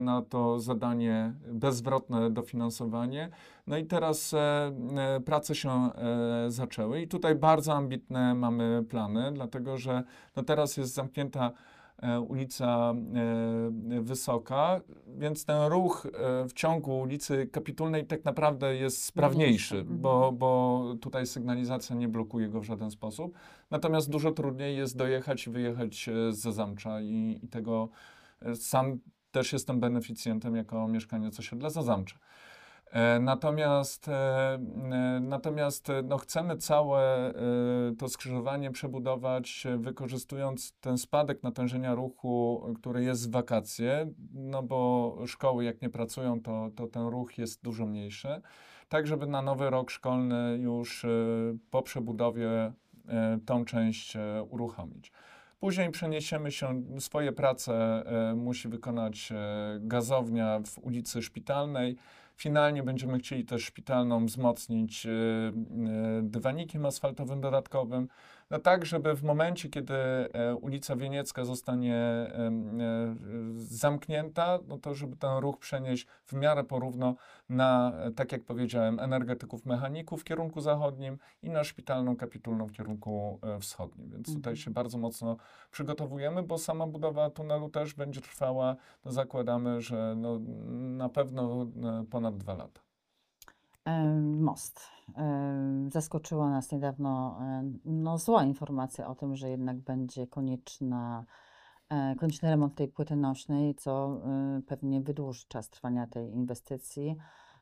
na to zadanie bezzwrotne dofinansowanie. No i teraz prace się zaczęły i tutaj bardzo ambitne mamy plany, dlatego że no teraz jest zamknięta ulica Wysoka, więc ten ruch w ciągu ulicy Kapitulnej tak naprawdę jest sprawniejszy, bo tutaj sygnalizacja nie blokuje go w żaden sposób. Natomiast dużo trudniej jest dojechać i wyjechać z Zazamcza i tego sam też jestem beneficjentem jako mieszkaniec osiedla Zazamcze. Natomiast no, chcemy całe to skrzyżowanie przebudować, wykorzystując ten spadek natężenia ruchu, który jest w wakacje, no bo szkoły jak nie pracują, to ten ruch jest dużo mniejszy, tak żeby na nowy rok szkolny już po przebudowie tą część uruchomić. Później przeniesiemy się, swoje prace musi wykonać gazownia w ulicy Szpitalnej. Finalnie będziemy chcieli też szpitalną wzmocnić dywanikiem asfaltowym dodatkowym, no tak, żeby w momencie, kiedy ulica Wieniecka zostanie zamknięta, no to żeby ten ruch przenieść w miarę porówno na, tak jak powiedziałem, energetyków mechaników w kierunku zachodnim i na szpitalną kapitulną w kierunku wschodnim. Więc tutaj się bardzo mocno przygotowujemy, bo sama budowa tunelu też będzie trwała, no zakładamy, że no, na pewno ponad 2 lata. Most. Zaskoczyła nas niedawno no, zła informacja o tym, że jednak będzie konieczny remont tej płyty nośnej, co pewnie wydłuży czas trwania tej inwestycji.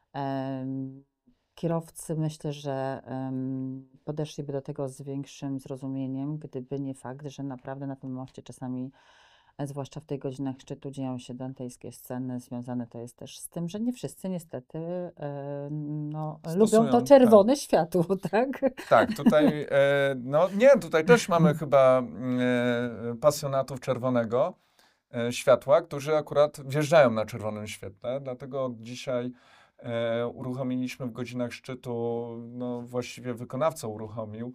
Kierowcy myślę, że podeszliby do tego z większym zrozumieniem, gdyby nie fakt, że naprawdę na tym moście czasami, zwłaszcza w tych godzinach szczytu, dzieją się dantejskie sceny. Związane to jest też z tym, że nie wszyscy niestety no, lubią to Stosują, czerwone światło, tak? tak, tutaj, no nie, tutaj też mamy chyba pasjonatów czerwonego światła, którzy akurat wjeżdżają na czerwonym świetle, dlatego od dzisiaj uruchomiliśmy w godzinach szczytu, no właściwie wykonawca uruchomił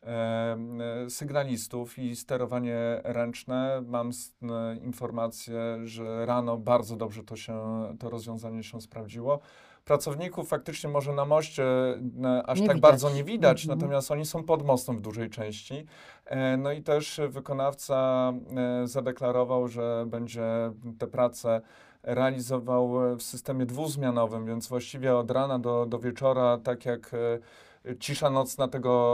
sygnalistów i sterowanie ręczne. Mam informację, że rano bardzo dobrze to rozwiązanie się sprawdziło. Pracowników faktycznie może na moście aż Nie tak widać. bardzo nie widać, natomiast oni są pod mostem w dużej części. No i też wykonawca zadeklarował, że będzie te prace realizował w systemie dwuzmianowym, więc właściwie od rana do wieczora, tak jak cisza nocna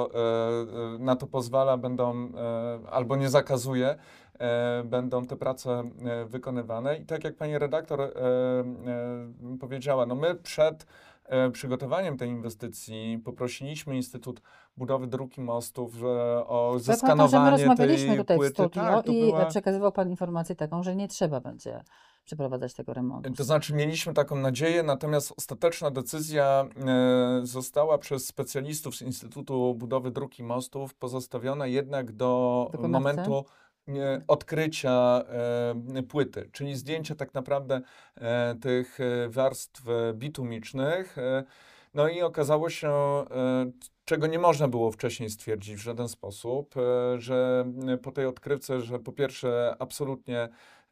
na to pozwala, będą albo nie zakazuje, będą te prace wykonywane. I tak jak pani redaktor powiedziała, no my przed przygotowaniem tej inwestycji poprosiliśmy Instytut Budowy Dróg i Mostów o Powiem panu, że my zeskanowanie rozmawialiśmy tej tutaj w płyty. studio Tak, to i była... przekazywał pan informację taką, że nie trzeba będzie przeprowadzać tego remontu. To znaczy mieliśmy taką nadzieję, natomiast ostateczna decyzja została przez specjalistów z Instytutu Budowy Dróg i Mostów pozostawiona jednak do Wykonawcy? momentu odkrycia płyty, czyli zdjęcia tak naprawdę tych warstw bitumicznych. No i okazało się, czego nie można było wcześniej stwierdzić w żaden sposób, że po tej odkrywce, że po pierwsze absolutnie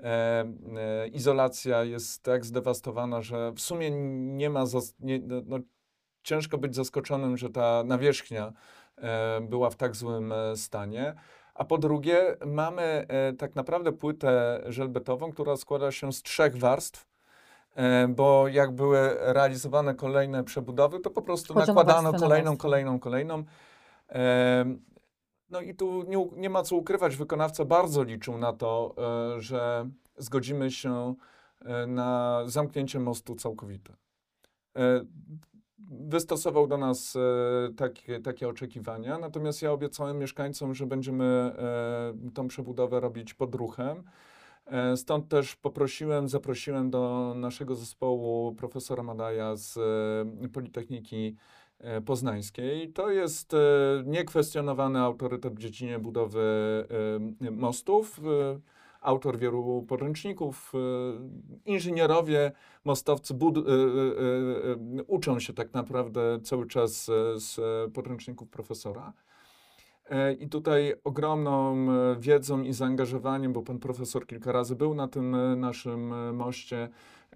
izolacja jest tak zdewastowana, że w sumie nie ma, no, ciężko być zaskoczonym, że ta nawierzchnia była w tak złym stanie. A po drugie, mamy tak naprawdę płytę żelbetową, która składa się z 3 warstw, bo jak były realizowane kolejne przebudowy, to po prostu Wchodzono nakładano warstwę na kolejną. No i tu nie ma co ukrywać, wykonawca bardzo liczył na to, że zgodzimy się na zamknięcie mostu całkowite. Wystosował do nas takie oczekiwania, natomiast ja obiecałem mieszkańcom, że będziemy tą przebudowę robić pod ruchem. Stąd też zaprosiłem do naszego zespołu profesora Madaja z Politechniki Poznańskiej. To jest niekwestionowany autorytet w dziedzinie budowy mostów, autor wielu podręczników. Inżynierowie, mostowcy uczą się tak naprawdę cały czas z podręczników profesora. I tutaj ogromną wiedzą i zaangażowaniem, bo pan profesor kilka razy był na tym naszym moście,